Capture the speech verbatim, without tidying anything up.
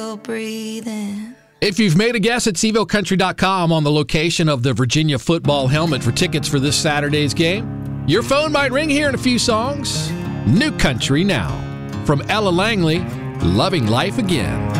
breathing. If you've made a guess at Seville Country dot com on the location of the Virginia football helmet for tickets for this Saturday's game, your phone might ring here in a few songs. New Country Now. From Ella Langley, Loving Life Again.